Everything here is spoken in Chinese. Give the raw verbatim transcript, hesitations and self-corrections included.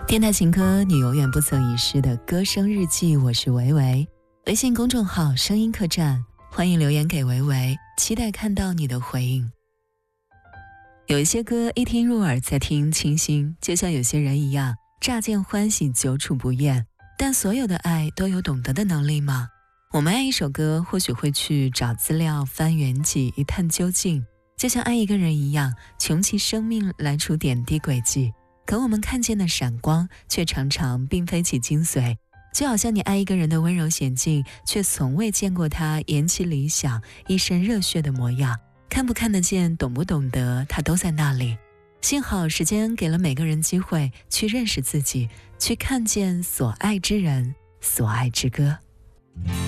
电台情歌，你永远不曾遗失的歌声日记，我是维维。微信公众号声音客栈，欢迎留言给维维，期待看到你的回应。有一些歌一听入耳，再听清新，就像有些人一样，乍见欢喜，久处不厌。但所有的爱都有懂得的能力吗？我们爱一首歌，或许会去找资料，翻原迹，一探究竟，就像爱一个人一样，穷其生命来除点滴轨迹。可我们看见的闪光，却常常并非其精髓。就好像你爱一个人的温柔娴静，却从未见过他言其理想，一身热血的模样。看不看得见，懂不懂得，他都在那里。幸好时间给了每个人机会去认识自己，去看见所爱之人，所爱之歌。